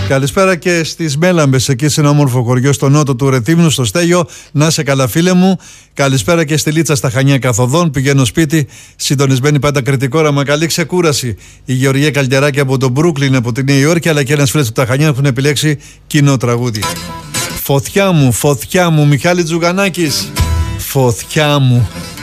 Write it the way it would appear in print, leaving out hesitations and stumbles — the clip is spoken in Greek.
Καλησπέρα και στις Μέλαμπες, εκεί σε ένα όμορφο χωριό στο νότο του Ρεθύμνου, στο Στέλιο. Να είσαι καλά, φίλε μου. Καλησπέρα και στη Λίτσα στα Χανιά καθοδόν. Πηγαίνω σπίτι, συντονισμένη πάντα κριτικό όραμα. Καλή ξεκούραση. Η Γεωργία Καλιαράκη από τον Μπρούκλιν, από τη Νέα Υόρκη, αλλά και ένας φίλος από τα Χανιά έχουν επιλέξει κοινό τραγούδι. Φωτιά μου, Μιχάλη Τζουγανάκης. Φωτιά μου.